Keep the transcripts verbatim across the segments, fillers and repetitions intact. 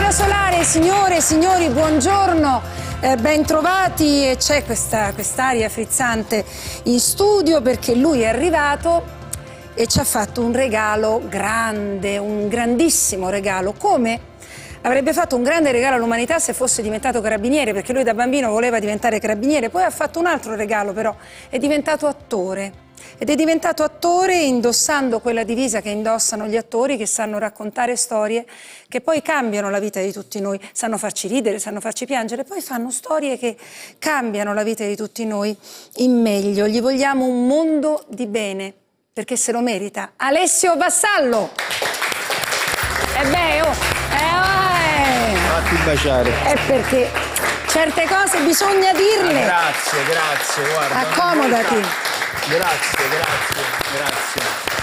Martina Solare, signore e signori, buongiorno, eh, bentrovati. C'è questa quest'aria frizzante in studio perché lui è arrivato e ci ha fatto un regalo grande, un grandissimo regalo, come avrebbe fatto un grande regalo all'umanità se fosse diventato carabiniere, perché lui da bambino voleva diventare carabiniere, poi ha fatto un altro regalo però, è diventato attore. Ed è diventato attore indossando quella divisa che indossano gli attori che sanno raccontare storie che poi cambiano la vita di tutti noi, sanno farci ridere, sanno farci piangere, poi fanno storie che cambiano la vita di tutti noi in meglio. Gli vogliamo un mondo di bene, perché se lo merita. Alessio Vassallo! E beh, oh, eh, oh, Fatti baciare. è perché certe cose bisogna dirle. Ah, grazie, grazie, guarda. Accomodati. Grazie, grazie, grazie.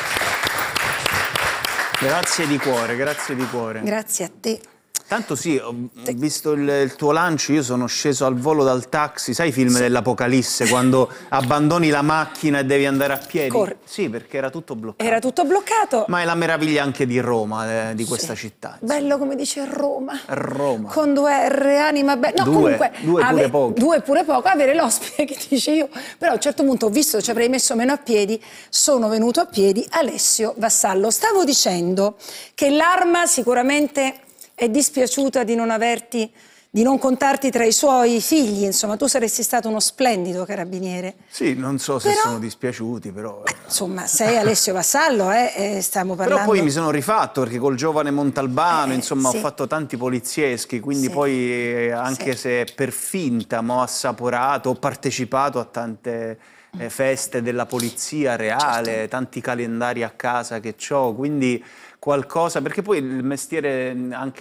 Grazie di cuore, grazie di cuore. Grazie a te. Tanto sì, ho visto il, il tuo lancio, io sono sceso al volo dal taxi, sai i film sì. dell'Apocalisse, quando abbandoni la macchina e devi andare a piedi? Corri. Sì, perché era tutto bloccato. Era tutto bloccato. Ma è la meraviglia anche di Roma, eh, di questa sì. città. Insomma. Bello come dice Roma. Roma. Con due R, anima bella. No, due, comunque, due pure ave... poco. Due pure poco, avere l'ospite che dice io. Però a un certo punto ho visto che ci avrei messo meno a piedi, sono venuto a piedi, Alessio Vassallo. Stavo dicendo che l'Arma sicuramente è dispiaciuta di non averti, di non contarti tra i suoi figli, insomma, tu saresti stato uno splendido carabiniere. Sì, non so se però, sono dispiaciuti, però... Beh, insomma, sei Alessio Vassallo, eh, eh, stiamo parlando... Però poi mi sono rifatto, perché col giovane Montalbano, eh, insomma, sì. ho fatto tanti polizieschi, quindi sì. poi, eh, anche sì. se per finta, ma ho assaporato, ho partecipato a tante eh, feste della polizia reale, certo. tanti calendari a casa che ho, quindi... qualcosa, perché poi il mestiere anche